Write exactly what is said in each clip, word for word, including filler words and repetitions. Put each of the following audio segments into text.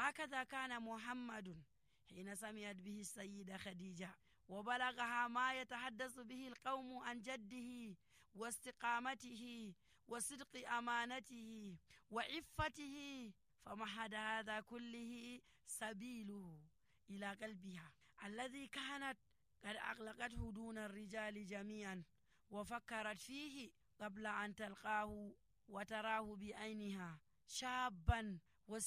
هكذا كان محمد حين سمعت به السيدة خديجة وبلغها ما يتحدث به القوم عن جده واستقامته وصدق أمانته وعفته، فمهد هذا كله سبيله إلى قلبها الذي كانت قد أغلقته دون الرجال جميعا، وفكرت فيه قبل أن تلقاه وتراه بعينها شابا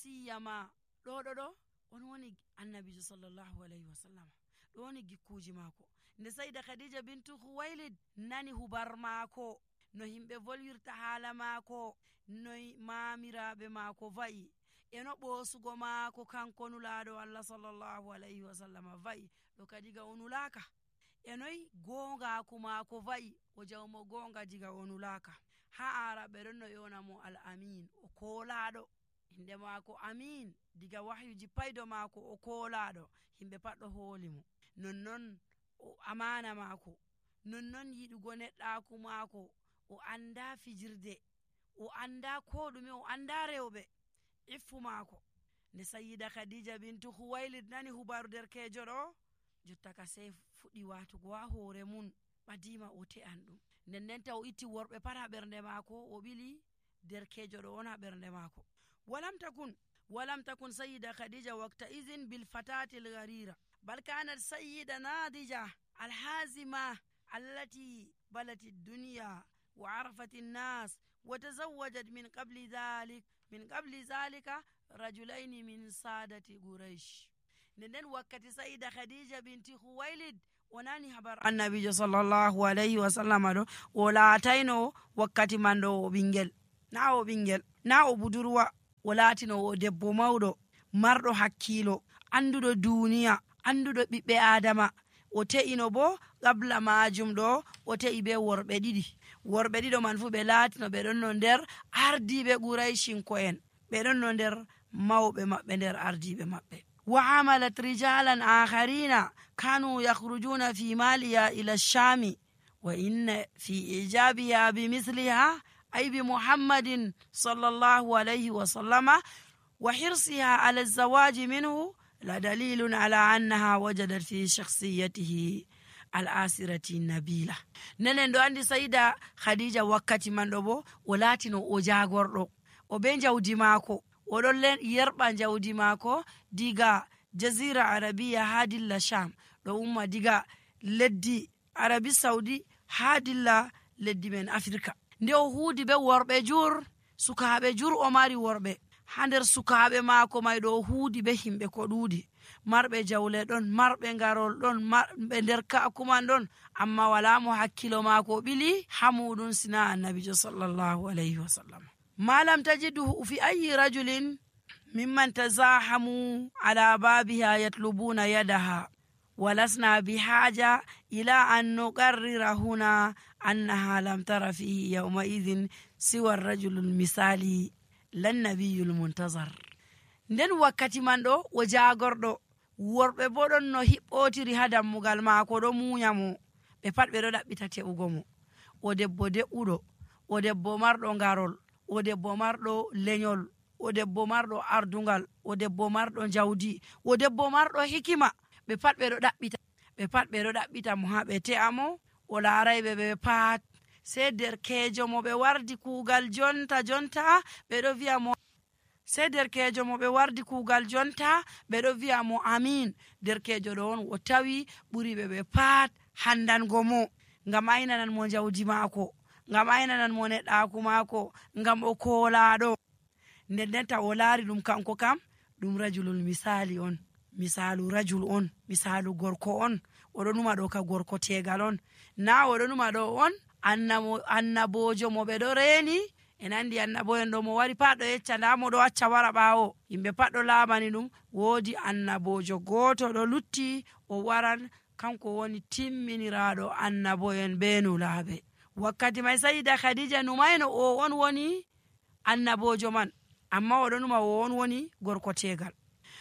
وسيما دو دو دو ونوني النبي صلى الله عليه وسلم دوني جيكوجي ماكو nde sayda khadija bintu khuwailid nani hubar maako no himbe volwirta hala maako no mamirabe maako va'i eno ɓosugo maako kanko nulaɗo Allah sallallahu alayhi wa sallam va'i ɗo kadiga onulaka enoy gongaku maako va'i o jawmo gonga diga onulaka ha araɓe ɗon no yona mo al amin o koolaɗo inde maako amin diga wahyuji paydo maako o koolaɗo himɓe pat ɗo hooli mo nonnon o amana maako nonnon yiɗugo neɗɗaku maako o anda fijirde o anda ko ɗume o anda rewɓe iffu maako nde sayyida khadija bintu khuwailid nani hubaru derkejo ɗo jotta ka sey fuɗɗi watugo ha hoore mun ɓadima o te'an ɗum nden ndenta o itti worɓe pat ha ɓernde maako o ɓili derkejo ɗo on ha ɓernde maako walam takun walam takun sayyida khadija waqta izin bil fatati al gharira bal kanat sayyida nadija al hazima allati balat ad dunya wa arafat an nas wa tazawwajat min qabli dhalik min qabli zalika rajulaini min sadati quraish nden wakkati sayyida khadija binti khuwailid onani habar annabijo sallallahu alayhi wa sallam do o laatayno wakkati man do o bingel na o bingel na o budurwa o laatino o debbo mawɗo marɗo hakkilo anduɗo duniya anduɗo ɓiɓɓe adama o te'ino bo qabla majum ɗo o te'i be worɓe ɗiɗi worɓe ɗiɗo man fu ɓe laatino ɓe ɗon no nder ardiɓe quraishinko'en ɓe ɗon no nder mawɓe maɓɓe nder ardiɓe maɓɓe wa amalat rijalan akharina kanu yakhrujuna fi maliya ila shami wa inna fi ijabiha bimithliha ay bi muhammadin sallallahu alayhi wa sallama wa hirsiha ala alzawaji minhu la dalilun ala annaha wajadat fi shakhsiyatihi al-asirati nabila nenen do andi sayida khadija wakkati man do bo o latino o jagordo o be jawdi mako o don yerba jawdi mako diga jazira arabiya hadilla sham do umma diga leddi arabi saudi hadilla leddi men afrika nde o huudi be worbe jur sukaabe jur o mari worbe hander sukaabe mako may do huudi be himbe ko duudi marbe jawle don marbe ngarol don marbe nder ka kuman don amma wala mo hakkilo mako bili hamudun sina annabi sallallahu alayhi wasallam ma lam tajiduhu fi ayi rajulin mimman tazahamu ala babiha yatlubuna yadaha walasna bihaja ila an nuqarrira huna annaha lam tara fihi yawma idhin siwa ar-rajulul misali lan nabiyul muntazar nden wakkati man do o jagordo worbe bodon no hibbotiri ha dammugal maako do munyamo be pat be do dabbita teugo mo o debbo de udo o debbo mardo ngarol o debbo mardo lenyol o debbo mardo ardungal o debbo mardo jawdi o debbo mardo hikima be pat be do dabbita be pat be do dabbita mo ha be te'amo o laaraybe be pat se derkejo mo be wardi kugal jonta jonta be do viya mo se derkejo mo be wardi kugal jonta be do viya mo amin derkejo do on o tawi buri be be pat handan gomo ngam aynanan mo jawdi maako ngam aynanan mo neddaku maako ngam o koolado nden ta o laari dum kanko kam dum rajulul misali on misalu rajul on misalu gorko on odo numa do ka gorko tegal on na odo numa do on annamo annabojo mo be do reni en andi annaboyen do mo wari paado yecca ndamo do acca wara baawo yimbe paddo laamani dum wodi annabojo goto do lutti o waran kanko woni timminiraado annaboyen benu laabe wakkati may sayyida khadija numayno o on woni annabojo man amma odo numa o on woni gorko tegal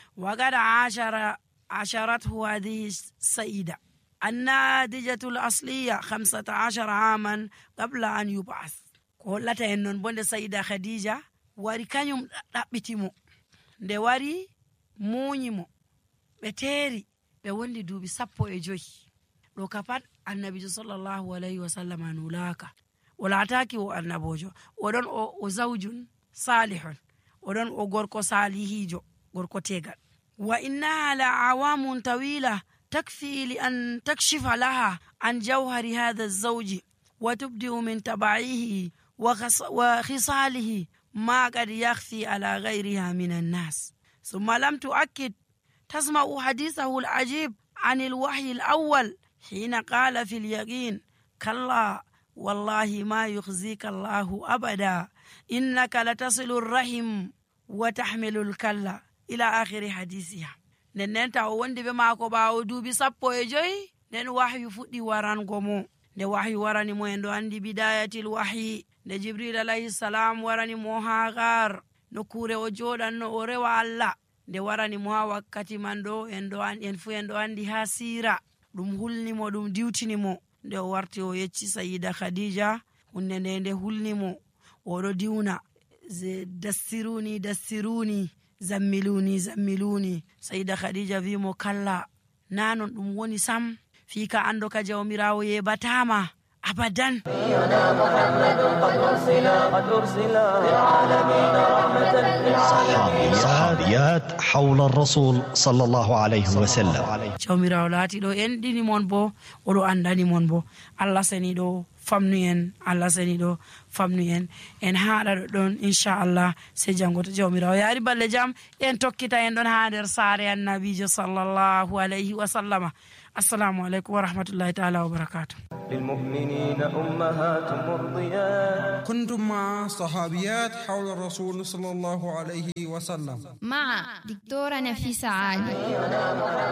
wagada ashara asharathu hadhihi sayyida annadijatul asliya khamsata ashara aman qabla an yub'ath ko lata en non bonde sayyida khadija wari kanyum dabbitimo nde wari muñimo ɓe teeri ɓe wondi duuɓi sappo e joyi ɗo ka pat annabijo sallllahu alayhi wa sallam nulaka o laataki o annabojo oɗon o, o zawjun salihun oɗon o gorko salihijo gorko tegal wa innaha la awamun tawila takfi li an takshifa laha an jawhari hadha alzawji wa tubdiu min tabaihi wa khisalihi ma qad yakhfi ala ghayriha min annas thumma lam tu'akkid tasma'u hadithahu alajib عن الوحي الأول حين قال في اليقين كلا والله ما يخزيك الله أبدا إنك لتصل الرحم وتحمل الكلا إلى آخر حديثها نن تا وندي بما ko baawo duubi sappo e joyi nen wahyu fuddi warango mo ne wahyu warani mo en do andi bidayatil wahyi ne jibril alayhi salam warani mo hagar no kure o jodanno o rewa Allah nde warani mo ha wakkati man do en do an en fu en do andi ha sira dum hulnimo dum diwtinimo nde o warti o yecci sayyida khadija hunde nde nde hulnimo o do diwna ze dassiruni dassiruni zammiluni zammiluni sayyida khadija wi mo kalla nanon dum woni sam fika ando ka jawmirawo yebatama abadan صحابيات حول الرسول صلى الله عليه وسلم jawmirawo laati do en dini mon bo o do andani mon bo Allah seni do famnu en Allah seni do famnu en en haada do don inshallah se jangoto jawmirawo yaari balle jam en tokkita en don ha der saare annabijo sallallahu alayhi wa sallama assalamu alaikum wa rahmatullahi ta'ala wa barakatuh للمؤمنين أمهات مرضيات. كنتم مع صحابيات حول الرسول صلى الله عليه وسلم مع دكتورة نفيسة عالي.